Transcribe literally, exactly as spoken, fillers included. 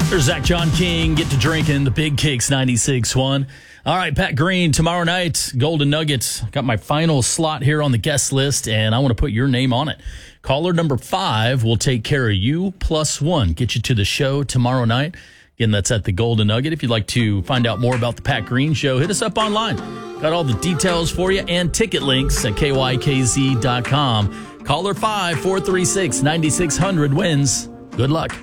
There's Zach John King. Get to drinking the Big Kicks ninety-six point one. All right, Pat Green, tomorrow night, Golden Nuggets. Got my final slot here on the guest list, and I want to put your name on it. Caller number five will take care of you plus one. Get you to the show tomorrow night. Again, that's at the Golden Nugget. If you'd like to find out more about the Pat Green Show, hit us up online. Got all the details for you and ticket links at K Y K Z dot com. Caller five, four three six, nine six zero zero wins. Good luck.